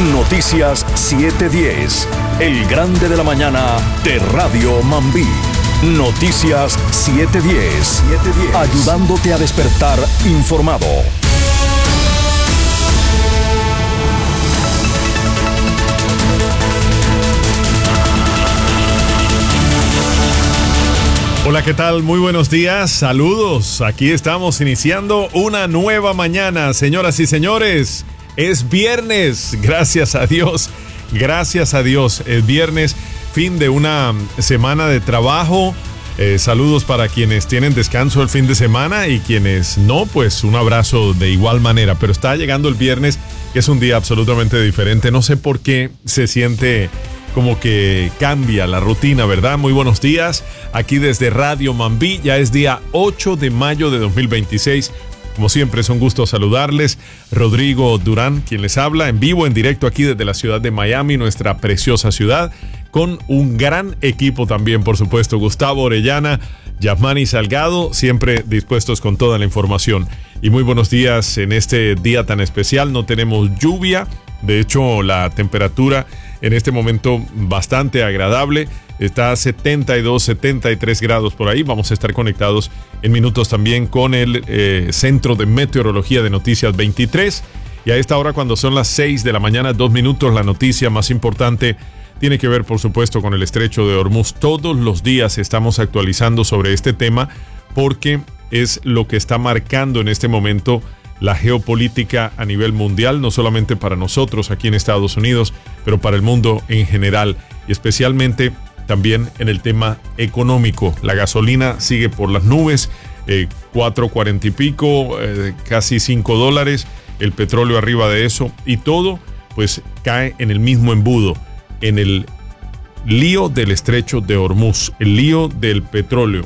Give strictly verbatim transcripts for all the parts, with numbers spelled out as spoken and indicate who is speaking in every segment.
Speaker 1: Noticias siete diez, el grande de la mañana de Radio Mambí. Noticias siete diez, ayudándote a despertar informado.
Speaker 2: Hola, ¿qué tal? Muy buenos días, saludos. Aquí estamos iniciando una nueva mañana, señoras y señores. Es viernes, gracias a Dios, gracias a Dios. Es viernes, fin de una semana de trabajo. Eh, saludos para quienes tienen descanso el fin de semana y quienes no, pues un abrazo de igual manera. Pero está llegando el viernes, que es un día absolutamente diferente. No sé por qué se siente como que cambia la rutina, ¿verdad? Muy buenos días, aquí desde Radio Mambí. Ya es día ocho de mayo de dos mil veintiséis. Como siempre, es un gusto saludarles. Rodrigo Durán, quien les habla, en vivo, en directo aquí desde la ciudad de Miami, nuestra preciosa ciudad, con un gran equipo también, por supuesto. Gustavo Orellana, Yasmani Salgado, siempre dispuestos con toda la información. Y muy buenos días en este día tan especial. No tenemos lluvia. De hecho, la temperatura en este momento bastante agradable. Está a setenta y dos, setenta y tres grados por ahí. Vamos a estar conectados en minutos también con el eh, Centro de Meteorología de Noticias veintitrés. Y a esta hora, cuando son las seis de la mañana, dos minutos, la noticia más importante tiene que ver, por supuesto, con el Estrecho de Hormuz. Todos los días estamos actualizando sobre este tema porque es lo que está marcando en este momento la geopolítica a nivel mundial, no solamente para nosotros aquí en Estados Unidos, pero para el mundo en general, y especialmente también en el tema económico. La gasolina sigue por las nubes, eh, cuatro cuarenta y pico, eh, casi cinco dólares, el petróleo arriba de eso, y todo pues cae en el mismo embudo, en el lío del Estrecho de Hormuz, el lío del petróleo.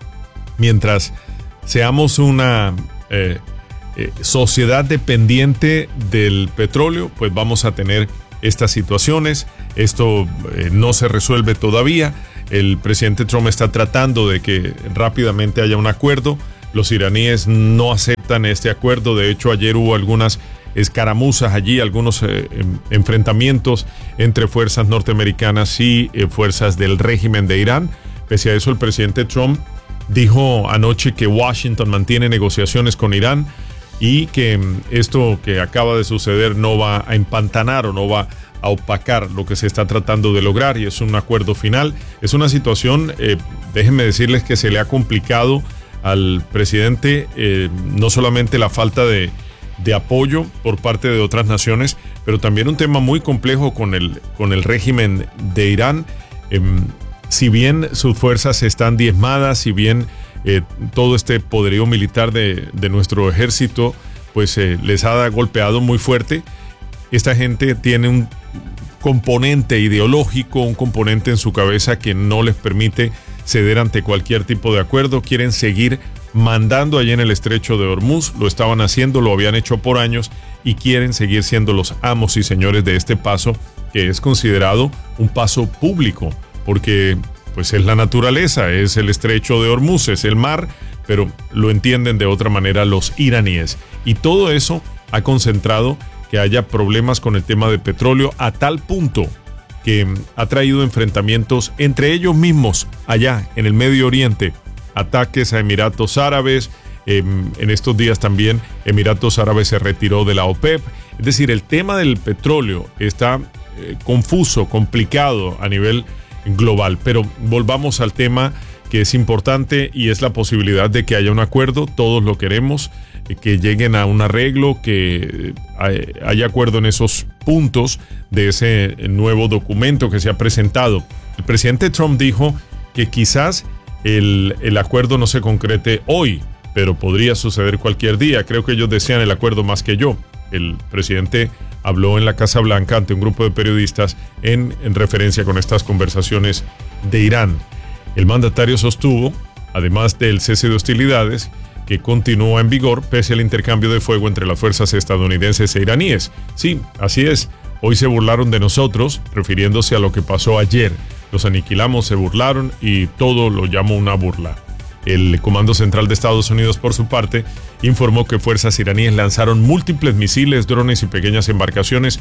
Speaker 2: Mientras seamos una eh, eh, sociedad dependiente del petróleo, pues vamos a tener estas situaciones. Esto eh, no se resuelve todavía. El presidente Trump está tratando de que rápidamente haya un acuerdo. Los iraníes no aceptan este acuerdo. De hecho, ayer hubo algunas escaramuzas allí, algunos eh, enfrentamientos entre fuerzas norteamericanas y eh, fuerzas del régimen de Irán. Pese a eso, el presidente Trump dijo anoche que Washington mantiene negociaciones con Irán y que esto que acaba de suceder no va a empantanar o no va a opacar lo que se está tratando de lograr, y es un acuerdo final. Es una situación, eh, déjenme decirles, que se le ha complicado al presidente, eh, no solamente la falta de, de apoyo por parte de otras naciones, pero también un tema muy complejo con el, con el régimen de Irán. Eh, si bien sus fuerzas están diezmadas, si bien Eh, todo este poderío militar de, de nuestro ejército pues eh, les ha golpeado muy fuerte, esta gente tiene un componente ideológico, un componente en su cabeza que no les permite ceder ante cualquier tipo de acuerdo. Quieren seguir mandando allí en el Estrecho de Hormuz, lo estaban haciendo, lo habían hecho por años y quieren seguir siendo los amos y señores de este paso, que es considerado un paso público, porque pues es la naturaleza, es el Estrecho de Hormuz, es el mar, pero lo entienden de otra manera los iraníes. Y todo eso ha concentrado que haya problemas con el tema de petróleo a tal punto que ha traído enfrentamientos entre ellos mismos allá en el Medio Oriente, ataques a Emiratos Árabes. Eh, en estos días también Emiratos Árabes se retiró de la OPEP. Es decir, el tema del petróleo está eh, confuso, complicado a nivel global, pero volvamos al tema que es importante, y es la posibilidad de que haya un acuerdo. Todos lo queremos, que lleguen a un arreglo, que haya acuerdo en esos puntos de ese nuevo documento que se ha presentado. El presidente Trump dijo que quizás el, el acuerdo no se concrete hoy, pero podría suceder cualquier día. Creo que ellos desean el acuerdo más que yo. El presidente habló en la Casa Blanca ante un grupo de periodistas en, en referencia con estas conversaciones de Irán. El mandatario sostuvo, además del cese de hostilidades, que continúa en vigor pese al intercambio de fuego entre las fuerzas estadounidenses e iraníes. Sí, así es. Hoy se burlaron de nosotros, refiriéndose a lo que pasó ayer. Los aniquilamos, se burlaron y todo lo llamó una burla. El Comando Central de Estados Unidos, por su parte, informó que fuerzas iraníes lanzaron múltiples misiles, drones y pequeñas embarcaciones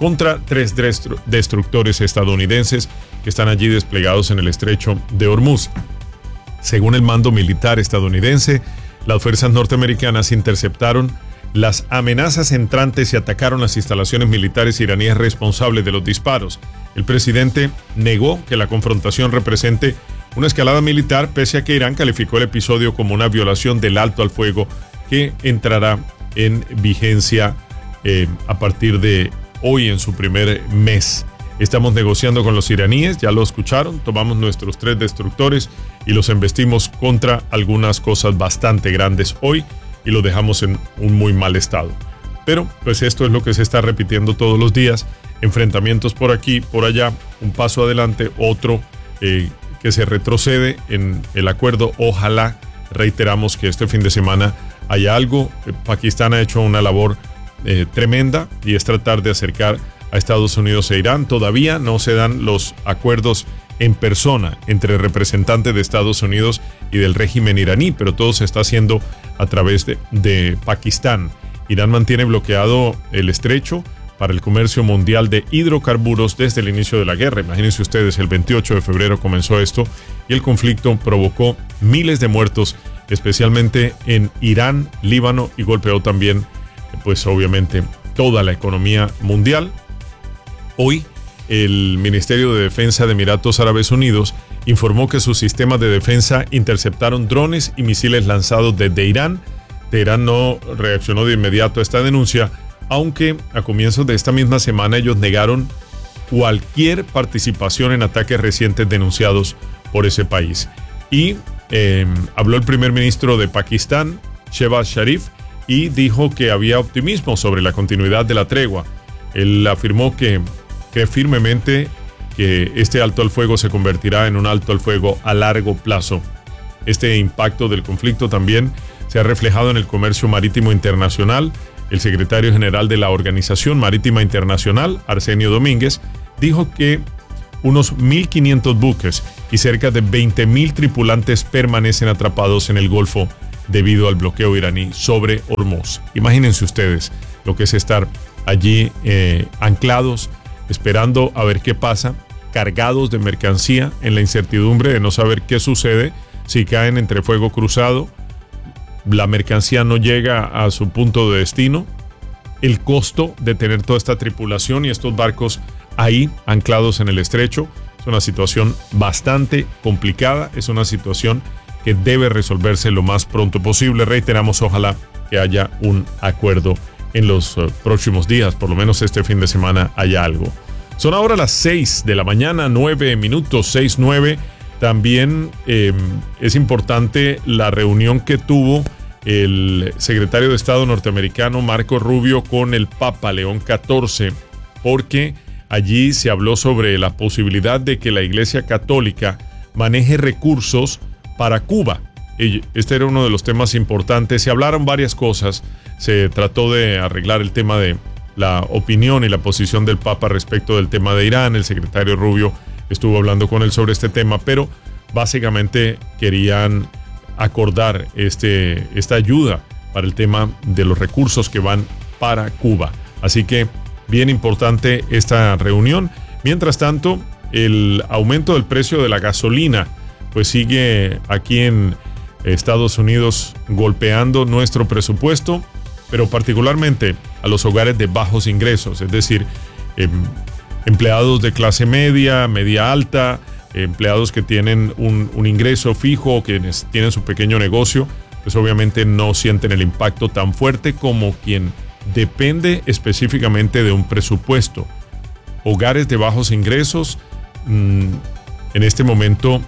Speaker 2: contra tres destru- destructores estadounidenses que están allí desplegados en el estrecho de Hormuz. Según el mando militar estadounidense, las fuerzas norteamericanas interceptaron las amenazas entrantes y atacaron las instalaciones militares iraníes responsables de los disparos. El presidente negó que la confrontación represente una escalada militar, pese a que Irán calificó el episodio como una violación del alto al fuego que entrará en vigencia eh, a partir de hoy en su primer mes. Estamos negociando con los iraníes, ya lo escucharon, tomamos nuestros tres destructores y los embestimos contra algunas cosas bastante grandes hoy y los dejamos en un muy mal estado. Pero pues esto es lo que se está repitiendo todos los días, enfrentamientos por aquí, por allá, un paso adelante, otro eh, que se retrocede en el acuerdo. Ojalá, reiteramos, que este fin de semana haya algo. Pakistán ha hecho una labor eh, tremenda y es tratar de acercar a Estados Unidos e Irán. Todavía no se dan los acuerdos en persona entre representantes de Estados Unidos y del régimen iraní, pero todo se está haciendo a través de, de Pakistán. Irán mantiene bloqueado el estrecho para el comercio mundial de hidrocarburos desde el inicio de la guerra. Imagínense ustedes, el veintiocho de febrero comenzó esto y el conflicto provocó miles de muertos, especialmente en Irán, Líbano, y golpeó también, pues obviamente, toda la economía mundial. Hoy, el Ministerio de Defensa de Emiratos Árabes Unidos informó que sus sistemas de defensa interceptaron drones y misiles lanzados desde Irán. Teherán no reaccionó de inmediato a esta denuncia, aunque a comienzos de esta misma semana ellos negaron cualquier participación en ataques recientes denunciados por ese país. Y eh, habló el primer ministro de Pakistán, Shehbaz Sharif, y dijo que había optimismo sobre la continuidad de la tregua. Él afirmó que cree firmemente que este alto al fuego se convertirá en un alto al fuego a largo plazo. Este impacto del conflicto también se ha reflejado en el comercio marítimo internacional. El secretario general de la Organización Marítima Internacional, Arsenio Domínguez, dijo que unos mil quinientos buques y cerca de veinte mil tripulantes permanecen atrapados en el Golfo debido al bloqueo iraní sobre Hormuz. Imagínense ustedes lo que es estar allí eh, anclados, esperando a ver qué pasa, cargados de mercancía, en la incertidumbre de no saber qué sucede si caen entre fuego cruzado, la mercancía no llega a su punto de destino, el costo de tener toda esta tripulación y estos barcos ahí anclados en el estrecho. Es una situación bastante complicada, es una situación que debe resolverse lo más pronto posible. Reiteramos, ojalá que haya un acuerdo en los uh, próximos días, por lo menos este fin de semana haya algo. Son ahora las seis de la mañana, nueve minutos, seis nueve. También eh, es importante la reunión que tuvo el secretario de Estado norteamericano Marco Rubio con el Papa León catorce, porque allí se habló sobre la posibilidad de que la Iglesia Católica maneje recursos para Cuba. Este era uno de los temas importantes. Se hablaron varias cosas. Se trató de arreglar el tema de la opinión y la posición del Papa respecto del tema de Irán. El secretario Rubio estuvo hablando con él sobre este tema, pero básicamente querían acordar este, esta ayuda para el tema de los recursos que van para Cuba. Así que bien importante esta reunión. Mientras tanto, el aumento del precio de la gasolina pues sigue aquí en Estados Unidos golpeando nuestro presupuesto, pero particularmente a los hogares de bajos ingresos, es decir, eh, empleados de clase media, media alta, empleados que tienen un, un ingreso fijo, quienes tienen su pequeño negocio, pues obviamente no sienten el impacto tan fuerte como quien depende específicamente de un presupuesto. Hogares de bajos ingresos mmm, en este momento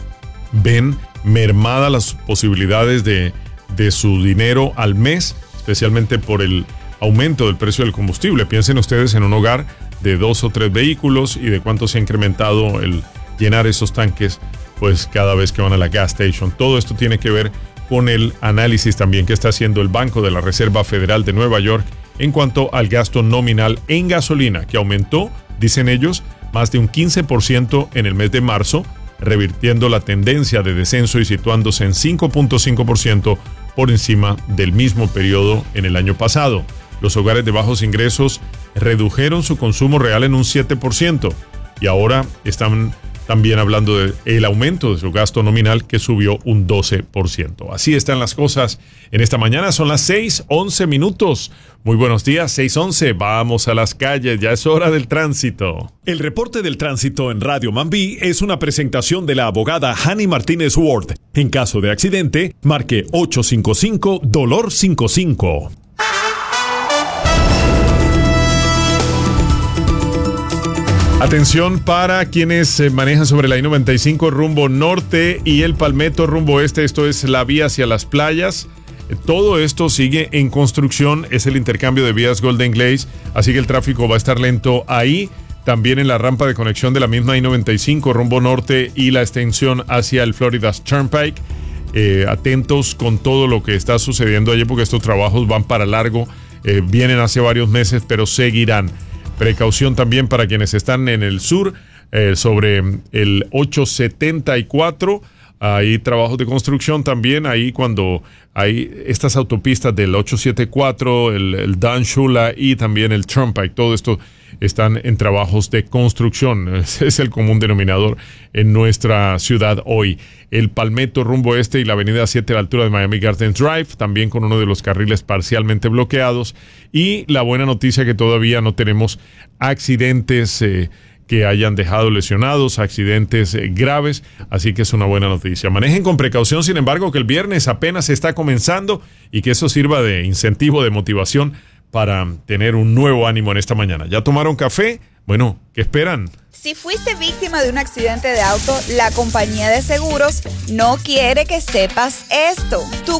Speaker 2: ven mermadas las posibilidades de, de su dinero al mes, especialmente por el aumento del precio del combustible. Piensen ustedes en un hogar de dos o tres vehículos y de cuánto se ha incrementado el llenar esos tanques pues cada vez que van a la gas station. Todo esto tiene que ver con el análisis también que está haciendo el Banco de la Reserva Federal de Nueva York en cuanto al gasto nominal en gasolina, que aumentó, dicen ellos, más de un quince por ciento en el mes de marzo, revirtiendo la tendencia de descenso y situándose en cinco punto cinco por ciento por encima del mismo periodo en el año pasado. Los hogares de bajos ingresos redujeron su consumo real en un siete por ciento y ahora están también hablando del aumento de su gasto nominal que subió un doce por ciento. Así están las cosas en esta mañana. Son las seis once minutos. Muy buenos días, seis once. Vamos a las calles, ya es hora del tránsito.
Speaker 1: El reporte del tránsito en Radio Mambí es una presentación de la abogada Hani Martínez Ward. En caso de accidente, marque ocho cinco cinco dolor cincuenta y cinco.
Speaker 2: Atención para quienes eh, manejan sobre la I noventa y cinco rumbo norte y el Palmetto rumbo este, esto es la vía hacia las playas. Eh, todo esto sigue en construcción, es el intercambio de vías Golden Glaze, así que el tráfico va a estar lento ahí. También en la rampa de conexión de la misma I noventa y cinco rumbo norte y la extensión hacia el Florida Turnpike. Eh, atentos con todo lo que está sucediendo allí porque estos trabajos van para largo, eh, vienen hace varios meses, pero seguirán. Precaución también para quienes están en el sur, eh, sobre el ocho setenta y cuatro. Hay trabajos de construcción también, ahí cuando hay estas autopistas del ocho setenta y cuatro, el, el Dan Shula y también el Turnpike, todo esto están en trabajos de construcción. Ese es el común denominador en nuestra ciudad hoy. El Palmetto rumbo este y la avenida siete a la altura de Miami Gardens Drive, también con uno de los carriles parcialmente bloqueados. Y la buena noticia que todavía no tenemos accidentes eh, que hayan dejado lesionados, accidentes eh, graves, así que es una buena noticia. Manejen con precaución, sin embargo, que el viernes apenas está comenzando y que eso sirva de incentivo, de motivación para tener un nuevo ánimo en esta mañana. ¿Ya tomaron café? Bueno, ¿qué esperan?
Speaker 3: Si fuiste víctima de un accidente de auto, la compañía de seguros no quiere que sepas esto. Tu